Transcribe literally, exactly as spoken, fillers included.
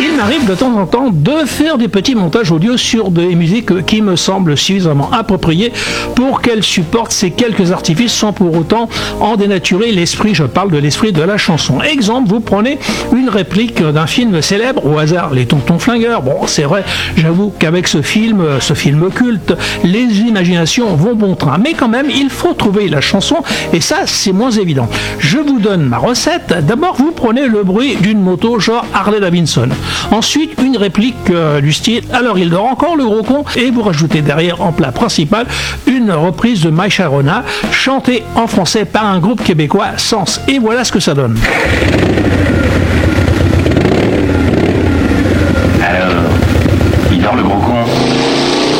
Il m'arrive de temps en temps de faire des petits montages audio sur des musiques qui me semblent suffisamment appropriées pour qu'elles supportent ces quelques artifices sans pour autant en dénaturer l'esprit. Je parle de l'esprit de la chanson. Exemple, vous prenez une réplique d'un film célèbre, au hasard Les Tontons Flingueurs. Bon, c'est vrai, j'avoue qu'avec ce film, ce film culte, les imaginations vont bon train. Mais quand même, il faut trouver la chanson et ça, c'est moins évident. Je vous donne ma recette. D'abord, vous prenez le bruit d'une moto genre Harley Davidson. Ensuite, une réplique euh, du style « Alors il dort encore le gros con » et vous rajoutez derrière en plat principal une reprise de My Sharona chantée en français par un groupe québécois, Sens. Et voilà ce que ça donne. Alors, il dort le gros con.